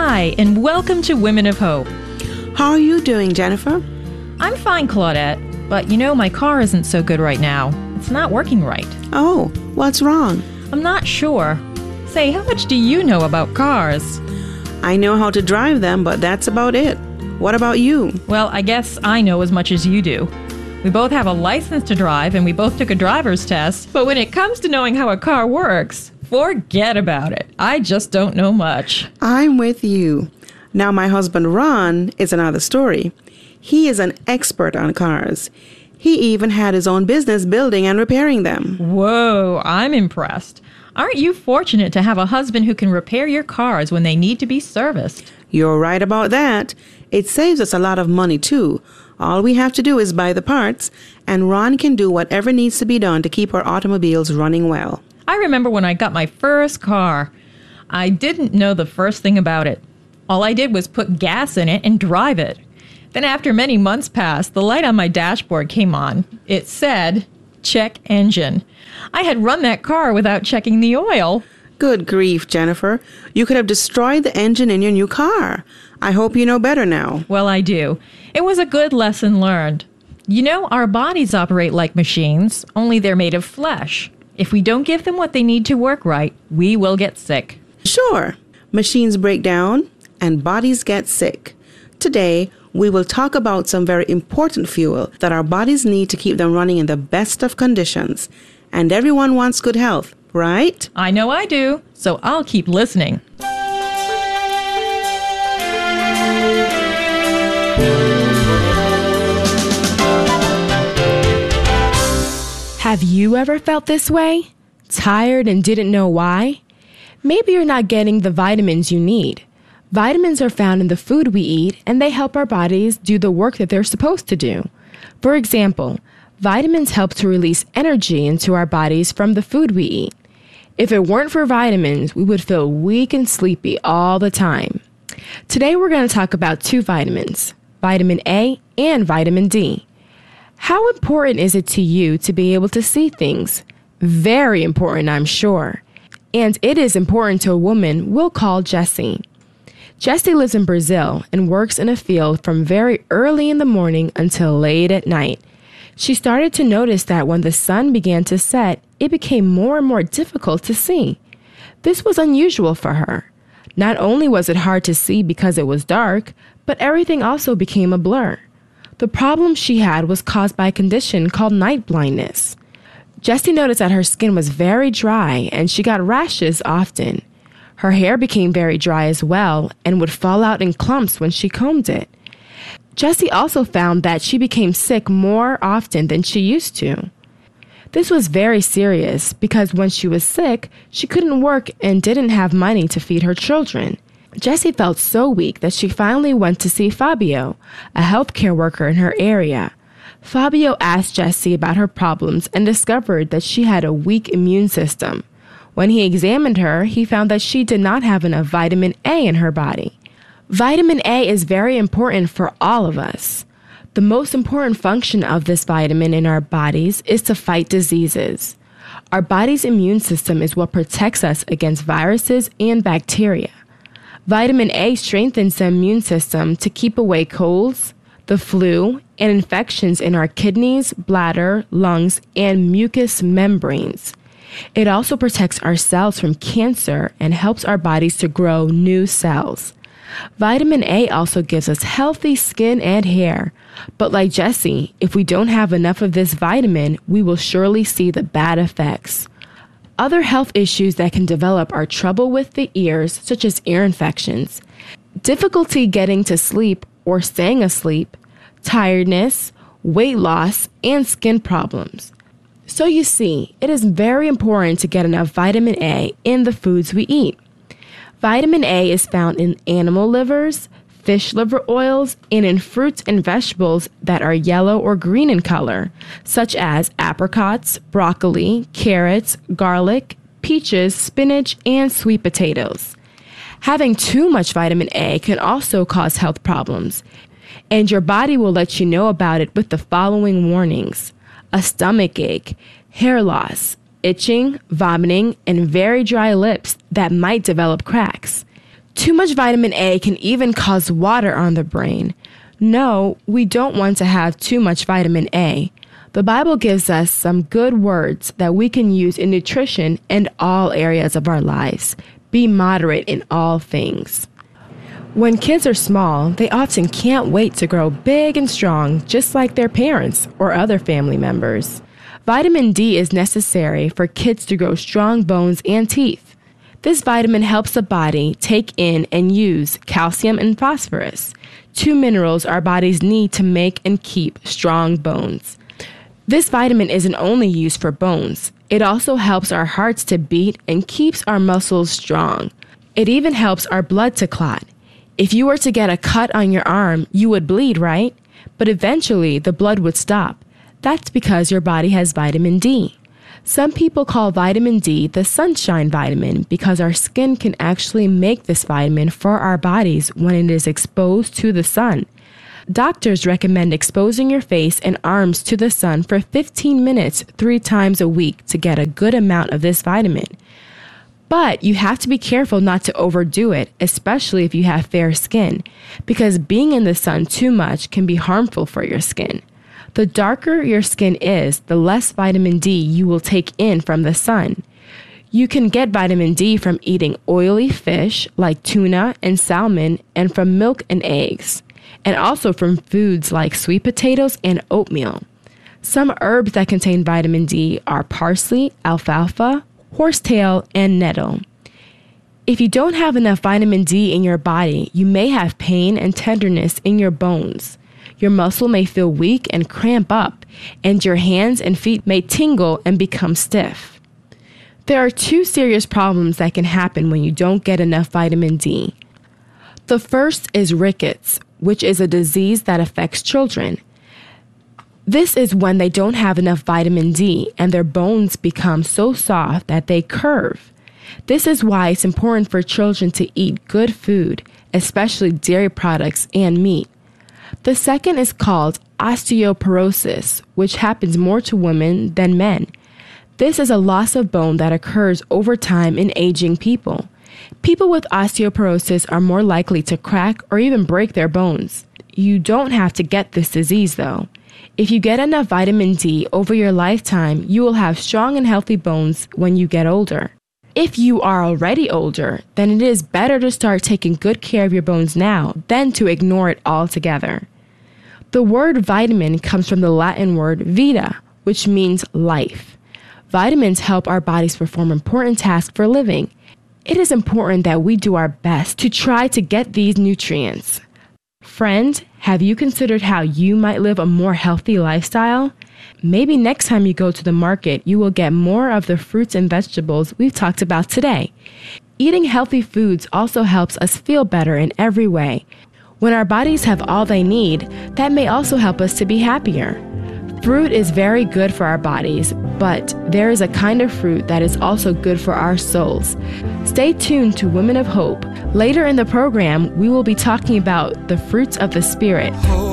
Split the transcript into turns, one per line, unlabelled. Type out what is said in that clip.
Hi, and welcome to Women of Hope.
How are you doing, Jennifer?
I'm fine, Claudette, but my car isn't so good right now. It's not working right.
Oh, what's wrong?
I'm not sure. Say, how much do you know about cars?
I know how to drive them, but that's about it. What about you?
Well, I guess I know as much as you do. We both have a license to drive, and we both took a driver's test, but when it comes to knowing how a car works, forget about it. I just don't know much.
I'm with you. Now, my husband, Ron, is another story. He is an expert on cars. He even had his own business building and repairing them.
Whoa, I'm impressed. Aren't you fortunate to have a husband who can repair your cars when they need to be serviced?
You're right about that. It saves us a lot of money, too. All we have to do is buy the parts, and Ron can do whatever needs to be done to keep our automobiles running well.
I remember when I got my first car. I didn't know the first thing about it. All I did was put gas in it and drive it. Then after many months passed, the light on my dashboard came on. It said, check engine. I had run that car without checking the oil.
Good grief, Jennifer. You could have destroyed the engine in your new car. I hope you know better now.
Well, I do. It was a good lesson learned. Our bodies operate like machines, only they're made of flesh. If we don't give them what they need to work right, we will get sick.
Sure. Machines break down and bodies get sick. Today, we will talk about some very important fuel that our bodies need to keep them running in the best of conditions. And everyone wants good health, right?
I know I do, so I'll keep listening.
Have you ever felt this way? Tired and didn't know why? Maybe you're not getting the vitamins you need. Vitamins are found in the food we eat, and they help our bodies do the work that they're supposed to do. For example, vitamins help to release energy into our bodies from the food we eat. If it weren't for vitamins, we would feel weak and sleepy all the time. Today we're going to talk about two vitamins, vitamin A and vitamin D. How important is it to you to be able to see things? Very important, I'm sure. And it is important to a woman we'll call Jessie. Jessie lives in Brazil and works in a field from very early in the morning until late at night. She started to notice that when the sun began to set, it became more and more difficult to see. This was unusual for her. Not only was it hard to see because it was dark, but everything also became a blur. The problem she had was caused by a condition called night blindness. Jessie noticed that her skin was very dry and she got rashes often. Her hair became very dry as well and would fall out in clumps when she combed it. Jessie also found that she became sick more often than she used to. This was very serious because when she was sick, she couldn't work and didn't have money to feed her children. Jessie felt so weak that she finally went to see Fabio, a healthcare worker in her area. Fabio asked Jessie about her problems and discovered that she had a weak immune system. When he examined her, he found that she did not have enough vitamin A in her body. Vitamin A is very important for all of us. The most important function of this vitamin in our bodies is to fight diseases. Our body's immune system is what protects us against viruses and bacteria. Vitamin A strengthens the immune system to keep away colds, the flu, and infections in our kidneys, bladder, lungs, and mucous membranes. It also protects our cells from cancer and helps our bodies to grow new cells. Vitamin A also gives us healthy skin and hair. But like Jessie, if we don't have enough of this vitamin, we will surely see the bad effects. Other health issues that can develop are trouble with the ears, such as ear infections, difficulty getting to sleep or staying asleep, tiredness, weight loss, and skin problems. So you see, it is very important to get enough vitamin A in the foods we eat. Vitamin A is found in animal livers, fish liver oils, and in fruits and vegetables that are yellow or green in color, such as apricots, broccoli, carrots, garlic, peaches, spinach, and sweet potatoes. Having too much vitamin A can also cause health problems, and your body will let you know about it with the following warnings: a stomach ache, hair loss, itching, vomiting, and very dry lips that might develop cracks. Too much vitamin A can even cause water on the brain. No, we don't want to have too much vitamin A. The Bible gives us some good words that we can use in nutrition and all areas of our lives. Be moderate in all things. When kids are small, they often can't wait to grow big and strong, just like their parents or other family members. Vitamin D is necessary for kids to grow strong bones and teeth. This vitamin helps the body take in and use calcium and phosphorus, 2 minerals our bodies need to make and keep strong bones. This vitamin isn't only used for bones. It also helps our hearts to beat and keeps our muscles strong. It even helps our blood to clot. If you were to get a cut on your arm, you would bleed, right? But eventually, the blood would stop. That's because your body has vitamin D. Some people call vitamin D the sunshine vitamin because our skin can actually make this vitamin for our bodies when it is exposed to the sun. Doctors recommend exposing your face and arms to the sun for 15 minutes 3 times a week to get a good amount of this vitamin. But you have to be careful not to overdo it, especially if you have fair skin, because being in the sun too much can be harmful for your skin. The darker your skin is, the less vitamin D you will take in from the sun. You can get vitamin D from eating oily fish like tuna and salmon, and from milk and eggs, and also from foods like sweet potatoes and oatmeal. Some herbs that contain vitamin D are parsley, alfalfa, horsetail, and nettle. If you don't have enough vitamin D in your body, you may have pain and tenderness in your bones. Your muscle may feel weak and cramp up, and your hands and feet may tingle and become stiff. There are 2 serious problems that can happen when you don't get enough vitamin D. The first is rickets, which is a disease that affects children. This is when they don't have enough vitamin D and their bones become so soft that they curve. This is why it's important for children to eat good food, especially dairy products and meat. The second is called osteoporosis, which happens more to women than men. This is a loss of bone that occurs over time in aging people. People with osteoporosis are more likely to crack or even break their bones. You don't have to get this disease, though. If you get enough vitamin D over your lifetime, you will have strong and healthy bones when you get older. If you are already older, then it is better to start taking good care of your bones now than to ignore it altogether. The word vitamin comes from the Latin word vita, which means life. Vitamins help our bodies perform important tasks for living. It is important that we do our best to try to get these nutrients. Friend, have you considered how you might live a more healthy lifestyle? Maybe next time you go to the market, you will get more of the fruits and vegetables we've talked about today. Eating healthy foods also helps us feel better in every way. When our bodies have all they need, that may also help us to be happier. Fruit is very good for our bodies, but there is a kind of fruit that is also good for our souls. Stay tuned to Women of Hope. Later in the program, we will be talking about the fruits of the Spirit.